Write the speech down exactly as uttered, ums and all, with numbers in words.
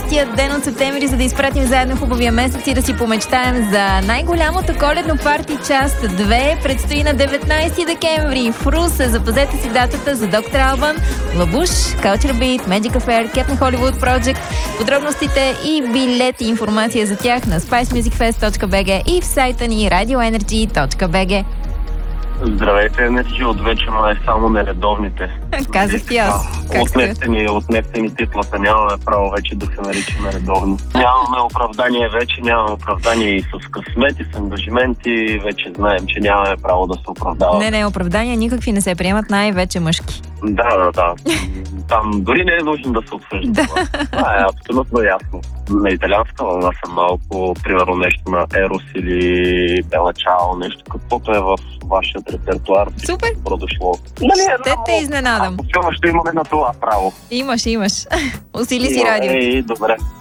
деветнайсетия ден от септември, за да изпратим заедно хубавия месец и да си помечтаем за най-голямото коледно парти част две. Предстои на деветнайсети декември в Русе. Запазете си датата за доктор Албан, Лабуш, Culture Beat, Magic Affair, Captain Hollywood Project. Подробностите и билети и информация за тях на спайс мюзик фест точка би джи и в сайта ни радио енерджи точка би джи. Здравейте, Енерджи, от вече май само нередовните. Казах ти аз. Отнехте ни, отнехте ни титлата, нямаме право вече да се наричаме редовни. Нямаме оправдание вече, нямаме оправдание и с късмет, и с ангажименти, вече знаем, че нямаме право да се оправдаваме. Не, не, оправдания никакви не се приемат, най-вече мъжки. Да, да, да. Там дори не е нужно да се обсъжда. Да. Това е абсолютно ясно. На италианска вълна съм малко, примерно нещо на Ерос или Бела Чао, нещо каквото е в вашия репертуар. Супер! Продошло. Ще те изненадам. Ако ще имаме на това право. Имаш, имаш. Усили си радиото. Ей, добре.